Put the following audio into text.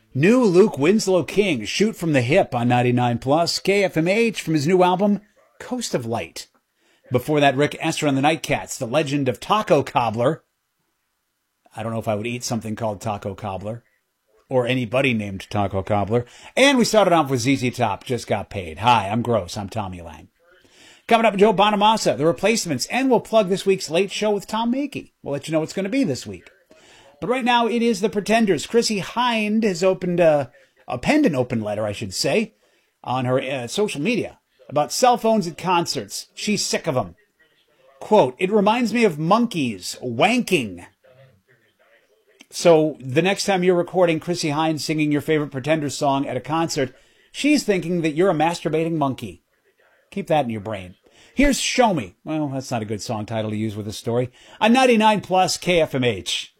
New Luke Winslow King, Shoot from the Hip on 99 Plus. KFMH from his new album, Coast of Light. Before that, Rick Esser on the Nightcats, The Legend of Taco Cobbler. I don't know if I would eat something called Taco Cobbler, or anybody named Taco Cobbler. And we started off with ZZ Top, Just Got Paid. Hi, I'm Gross. I'm Tommy Lang. Coming up, Joe Bonamassa, The Replacements, and we'll plug this week's Late Show with Tom Mackey. We'll let you know what's going to be this week. But right now, it is The Pretenders. Chrissie Hynde has penned an open letter, I should say, on her social media about cell phones at concerts. She's sick of them. Quote, "It reminds me of monkeys wanking." So the next time you're recording Chrissie Hynde singing your favorite Pretenders song at a concert, she's thinking that you're a masturbating monkey. Keep that in your brain. Here's Show Me. Well, that's not a good song title to use with a story. On 99 Plus KFMH.